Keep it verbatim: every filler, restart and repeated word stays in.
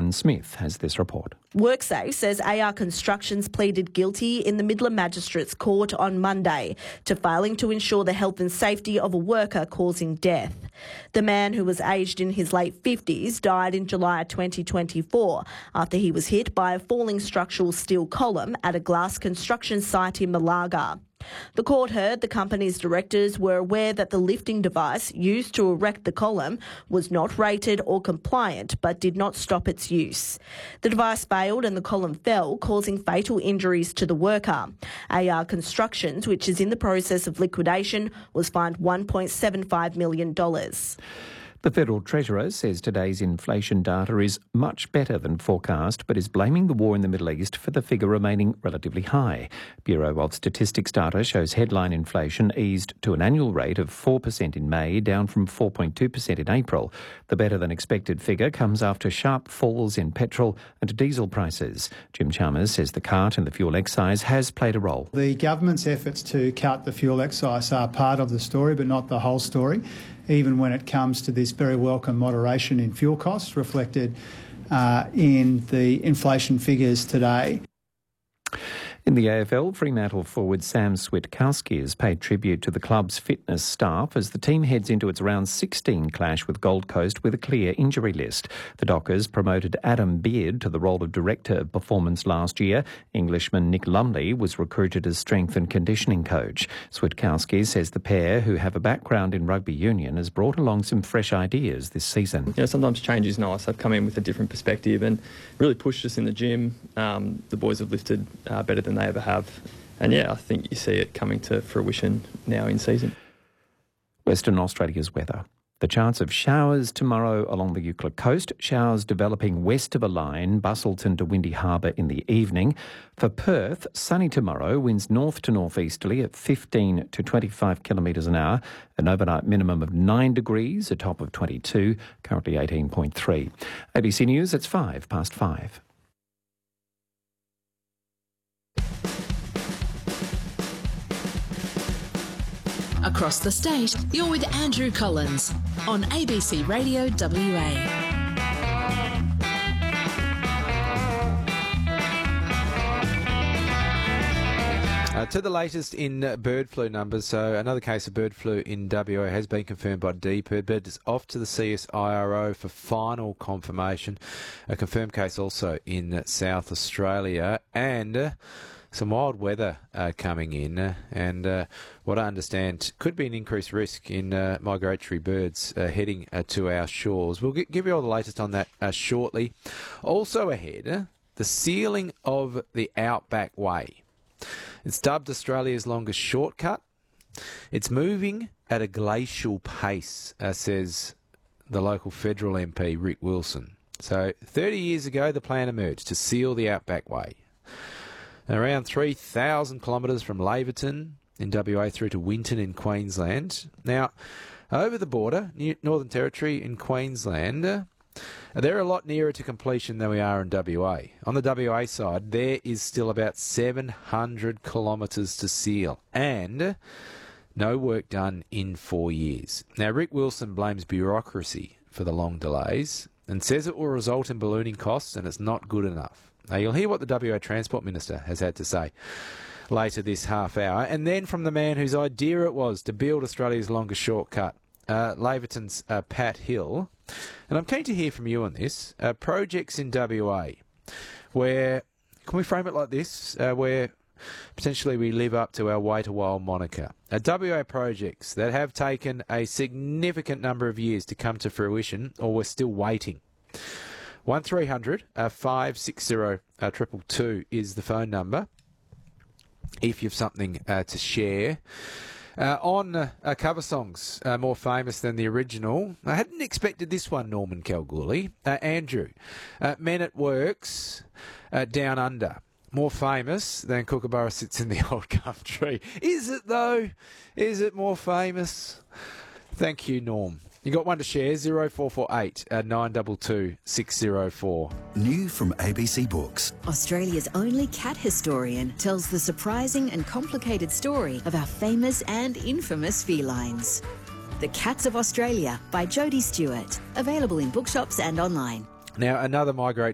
Catherine Smith has this report. WorkSafe says A R Constructions pleaded guilty in the Midland Magistrates Court on Monday to failing to ensure the health and safety of a worker causing death. The man, who was aged in his late fifties, died in July twenty twenty-four after he was hit by a falling structural steel column at a glass construction site in Malaga. The court heard the company's directors were aware that the lifting device used to erect the column was not rated or compliant, but did not stop its use. The device failed and the column fell, causing fatal injuries to the worker. A R Constructions, which is in the process of liquidation, was fined one point seven five million dollars. The Federal Treasurer says today's inflation data is much better than forecast, but is blaming the war in the Middle East for the figure remaining relatively high. Bureau of Statistics data shows headline inflation eased to an annual rate of four percent in May, down from four point two percent in April. The better-than-expected figure comes after sharp falls in petrol and diesel prices. Jim Chalmers says the cut in the fuel excise has played a role. The government's efforts to cut the fuel excise are part of the story, but not the whole story, even when it comes to this very welcome moderation in fuel costs reflected uh, in the inflation figures today. In the A F L, Fremantle forward Sam Switkowski has paid tribute to the club's fitness staff as the team heads into its round sixteen clash with Gold Coast with a clear injury list. The Dockers promoted Adam Beard to the role of Director of Performance last year. Englishman Nick Lumley was recruited as strength and conditioning coach. Switkowski says the pair, who have a background in rugby union, has brought along some fresh ideas this season. You know, sometimes change is nice. They've come in with a different perspective and really pushed us in the gym. Um, the boys have lifted uh, better than they ever have. And yeah, I think you see it coming to fruition now in season. Western Australia's weather. The chance of showers tomorrow along the Euclid coast. Showers developing west of a line, Busselton to Windy Harbour in the evening. For Perth, sunny tomorrow, winds north to northeasterly at fifteen to twenty-five kilometres an hour. An overnight minimum of nine degrees, a top of twenty-two, currently eighteen point three. A B C News, it's five past five. Across the state, you're with Andrew Collins on A B C Radio W A. Uh, to the latest in uh, bird flu numbers. So another case of bird flu in W A has been confirmed by D P I R D, but it's off to the C S I R O for final confirmation. A confirmed case also in uh, South Australia, and Uh, some wild weather uh, coming in, uh, and uh, what I understand could be an increased risk in uh, migratory birds uh, heading uh, to our shores. We'll g- give you all the latest on that uh, shortly. Also ahead, uh, the sealing of the Outback Way. It's dubbed Australia's longest shortcut. It's moving at a glacial pace, uh, says the local federal M P, Rick Wilson. So thirty years ago, the plan emerged to seal the Outback Way. Around three thousand kilometres from Laverton in W A through to Winton in Queensland. Now, over the border, Northern Territory in Queensland, uh, they're a lot nearer to completion than we are in W A. On the W A side, there is still about seven hundred kilometres to seal, and no work done in four years. Now, Rick Wilson blames bureaucracy for the long delays and says it will result in ballooning costs and it's not good enough. Now, you'll hear what the W A Transport Minister has had to say later this half hour. And then from the man whose idea it was to build Australia's longest shortcut, uh, Laverton's uh, Pat Hill. And I'm keen to hear from you on this. Uh, projects in W A where, can we frame it like this, uh, where potentially we live up to our wait a while moniker. Uh, W A projects that have taken a significant number of years to come to fruition, or we're still waiting. one three hundred five six zero two two two is the phone number if you have something uh, to share. Uh, on uh, uh, cover songs uh, more famous than the original, I hadn't expected this one, Norman Kalgoorlie. Uh, Andrew, uh, Men at Works, uh, Down Under. More famous than Kookaburra Sits in the Old Country. Is it, though? Is it more famous? Thank you, Norm. You got one to share, zero four four eight nine two two six zero four. New from A B C Books. Australia's only cat historian tells the surprising and complicated story of our famous and infamous felines. The Cats of Australia by Jodie Stewart. Available in bookshops and online. Now, another migrate